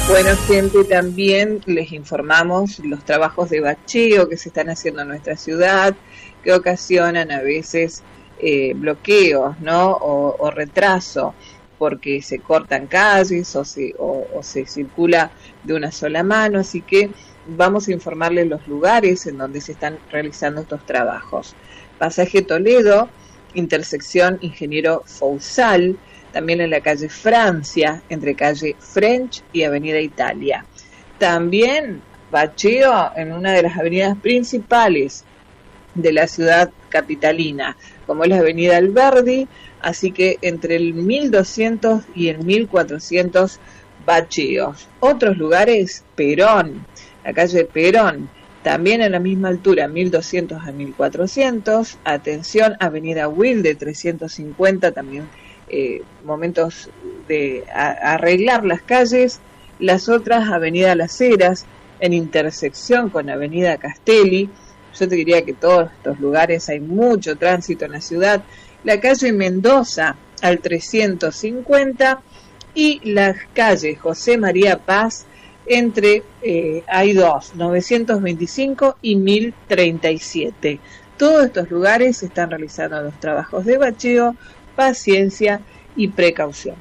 Bueno, gente, también les informamos los trabajos de bacheo que se están haciendo en nuestra ciudad, que ocasionan a veces bloqueos, ¿no? O retraso, porque se cortan calles o se circula de una sola mano, así que vamos a informarles los lugares en donde se están realizando estos trabajos. Pasaje Toledo, intersección Ingeniero Fousal, también en la calle Francia, entre calle French y avenida Italia. También bacheo en una de las avenidas principales de la ciudad capitalina, como es la avenida Alberdi, así que entre el 1200 y el 1400 bacheos. Otros lugares, Perón, la calle Perón, también en la misma altura, 1200 a 1400, atención, avenida Wilde 350, también momentos de arreglar las calles. Las otras, avenida Las Heras, en intersección con avenida Castelli. Yo te diría que todos estos lugares hay mucho tránsito en la ciudad. La calle Mendoza al 350 y la calle José María Paz entre, hay dos, 925 y 1037. Todos estos lugares están realizando los trabajos de bacheo, paciencia y precaución.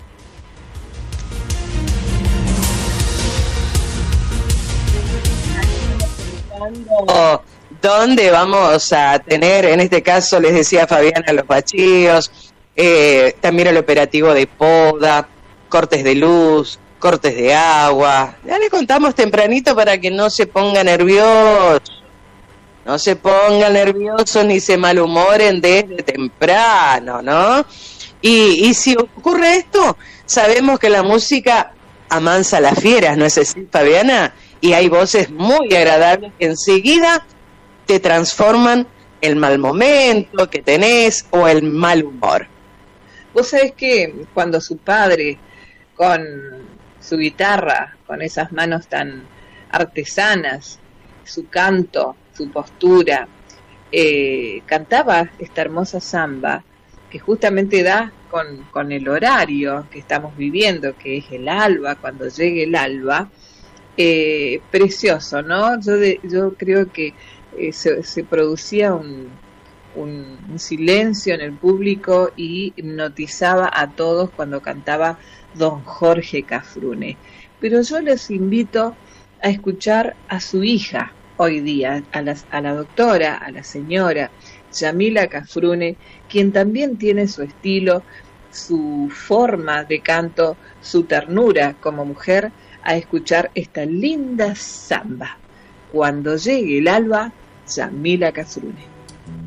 ¿Dónde vamos a tener, en este caso les decía Fabiana, los bacheos, también el operativo de poda, cortes de luz, cortes de agua? Ya le contamos tempranito para que no se ponga nervioso. No se pongan nerviosos ni se malhumoren desde temprano, ¿no? Y si ocurre esto, sabemos que la música amansa a las fieras, ¿no es así, Fabiana? Y hay voces muy agradables que enseguida te transforman el mal momento que tenés o el mal humor. Vos sabés que cuando su padre, con su guitarra, con esas manos tan artesanas, su canto, su postura, cantaba esta hermosa samba que justamente da con el horario que estamos viviendo, que es el alba, cuando llegue el alba, precioso, ¿no? Yo creo que se producía un silencio en el público y hipnotizaba a todos cuando cantaba don Jorge Cafrune. Pero yo les invito a escuchar a su hija hoy día, a la doctora, a la señora Yamila Cafrune, quien también tiene su estilo, su forma de canto, su ternura como mujer, a escuchar esta linda samba. Cuando llegue el alba, Yamila Cafrune.